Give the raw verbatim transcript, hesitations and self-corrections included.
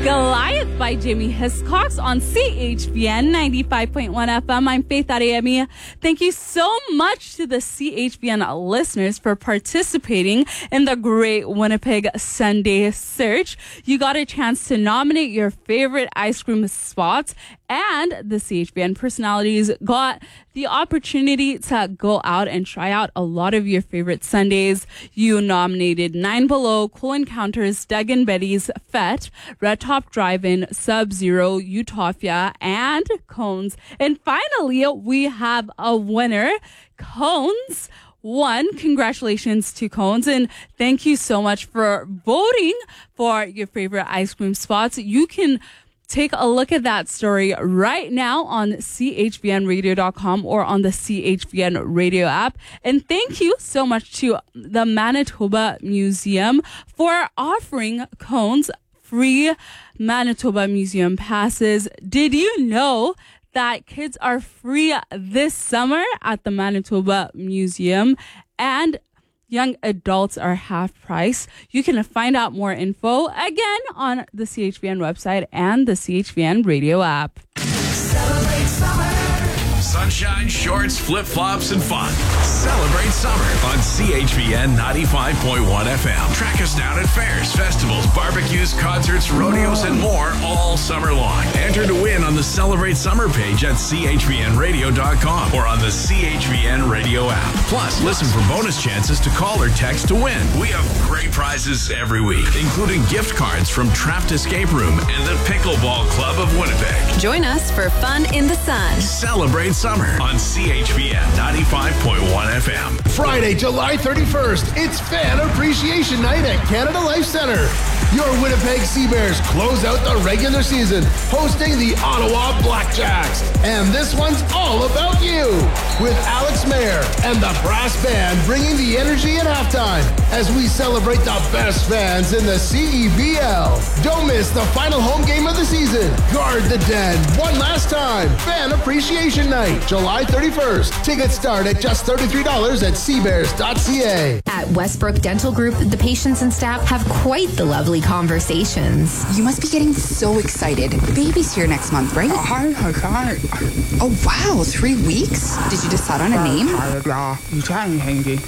Goliath by Jamie Hiscox on C H B N ninety-five point one F M. I'm Faith Adeyemi. Thank you so much to the C H B N listeners for participating in the Great Winnipeg Sunday Search. You got a chance to nominate your favorite ice cream spots, and the C H B N personalities got the opportunity to go out and try out a lot of your favorite sundaes. You nominated Nine Below, Cool Encounters, Doug and Betty's, Fett, Red Top Drive-In, Sub-Zero, Utopia, and Cones. And finally, we have a winner. Cones won. Congratulations to Cones, and thank you so much for voting for your favorite ice cream spots. You can take a look at that story right now on C H B N radio dot com or on the C H B N radio app. And thank you so much to the Manitoba Museum for offering Cones free Manitoba Museum passes. Did you know that kids are free this summer at the Manitoba Museum, and young adults are half price? You can find out more info again on the C H B N website and the C H B N radio app. Celebrate summer. Sunshine, shorts, flip-flops, and fun. Celebrate summer on C H B N ninety-five point one F M. Track us down at fairs, festivals, barbecues, concerts, rodeos, and more all summer long. Enter to win on the Celebrate Summer page at C H B N radio dot com or on the C H B N radio app. Plus, listen for bonus chances to call or text to win. We have great prizes every week, including gift cards from Trapped Escape Room and the Pickleball Club of Winnipeg. Join us for fun in the sun. Celebrate summer on C H B N ninety-five point one F M. Friday, July thirty-first, it's Fan Appreciation Night at Canada Life Centre. Your Winnipeg Sea Bears close out the regular season, hosting the Ottawa Blackjacks. And this one's all about you, with Alex Mayer and the brass band bringing the energy at halftime as we celebrate the best fans in the C E B L. Don't miss the final home game of the season. Guard the Den one last time. Fan Appreciation Night, July thirty-first. Tickets start at just thirty-three dollars at seabears dot c a. At Westbrook Dental Group, the patients and staff have quite the lovely conversations. You must be getting so excited. Baby's here next month, right? Oh, wow, three weeks? Did you decide on a name?